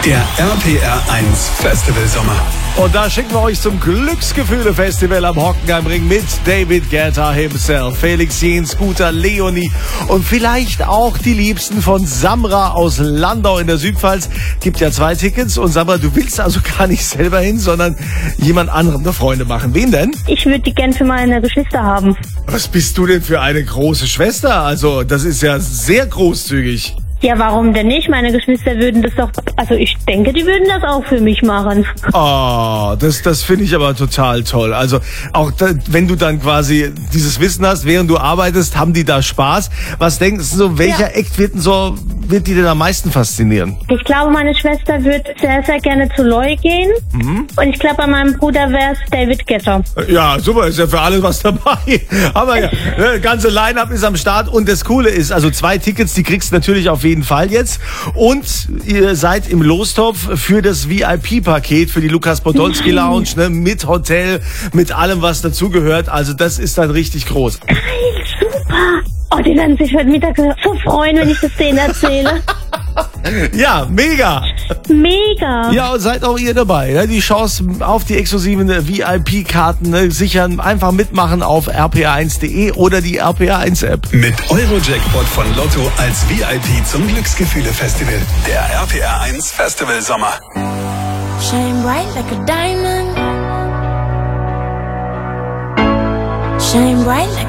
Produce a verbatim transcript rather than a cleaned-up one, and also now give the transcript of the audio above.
Der R P R eins Festival Sommer. Und da schicken wir euch zum Glücksgefühle-Festival am Hockenheimring mit David Guetta himself, Felix Jähn, Scooter, Leonie und vielleicht auch die Liebsten von Samra aus Landau in der Südpfalz. Gibt ja zwei Tickets und Samra, du willst also gar nicht selber hin, sondern jemand anderem eine Freunde machen. Wen denn? Ich würde die gern für meine Geschwister haben. Was bist du denn für eine große Schwester? Also das ist ja sehr großzügig. Ja, warum denn nicht? Meine Geschwister würden das doch, also ich denke, die würden das auch für mich machen. Oh, das, das finde ich aber total toll. Also auch da, wenn du dann quasi dieses Wissen hast, während du arbeitest, haben die da Spaß. Was denkst du, so, welcher Ja. Act wird denn so, wird die denn am meisten faszinieren? Ich glaube, meine Schwester würde sehr, sehr gerne zu Loi gehen. Mhm. Und ich glaube, bei meinem Bruder wäre es David Guetta. Ja, super, ist ja für alle was dabei. Aber ja, das ganze Line-Up ist am Start und das Coole ist, also zwei Tickets, die kriegst du natürlich auf jeden Fall jetzt. Und ihr seid im Lostopf für das V I P-Paket, für die Lukas Podolski Lounge, ne, mit Hotel, mit allem, was dazugehört. Also das ist dann richtig groß. Geil, super. Oh, die werden sich heute Mittag so freuen, wenn ich das denen erzähle. Ja, mega. Mega. Ja, und seid auch ihr dabei. Ne? Die Chance auf die exklusiven V I P-Karten ne, sichern. Einfach mitmachen auf r p r eins punkt d e oder die R P R eins App. Mit Eurojackpot von Lotto als V I P zum Glücksgefühle-Festival. Der R P R eins Festival Sommer. Shine bright like a diamond. Shine bright like